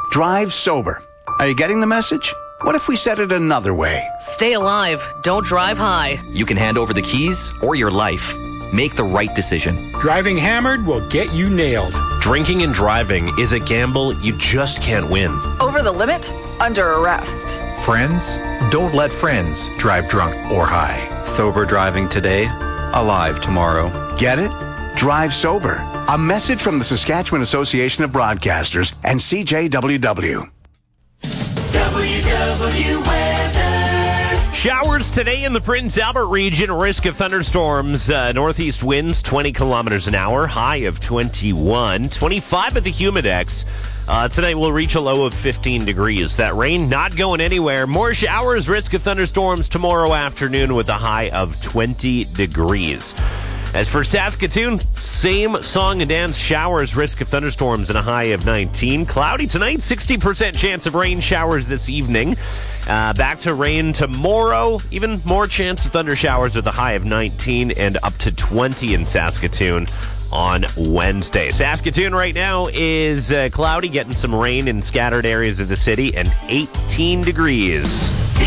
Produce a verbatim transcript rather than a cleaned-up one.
Drive sober. Are you getting the message? What if we said it another way? Stay alive. Don't drive high. You can hand over the keys or your life. Make the right decision. Driving hammered will get you nailed. Drinking and driving is a gamble you just can't win. Over the limit? Under arrest. Friends? Don't let friends drive drunk or high. Sober driving today, alive tomorrow. Get it? Drive sober. A message from the Saskatchewan Association of Broadcasters and C J W W. W W weather. Showers today in the Prince Albert region. Risk of thunderstorms. Uh, northeast winds twenty kilometers an hour. High of twenty-one. twenty-five at the Humidex. Uh, tonight we'll reach a low of fifteen degrees. That rain not going anywhere. More showers. Risk of thunderstorms tomorrow afternoon with a high of twenty degrees. As for Saskatoon, same song and dance. Showers, risk of thunderstorms, and a high of nineteen. Cloudy tonight, sixty percent chance of rain showers this evening. Uh, back to rain tomorrow. Even more chance of thunder showers with a high of nineteen and up to twenty in Saskatoon on Wednesday. Saskatoon right now is uh, cloudy, getting some rain in scattered areas of the city, and eighteen degrees.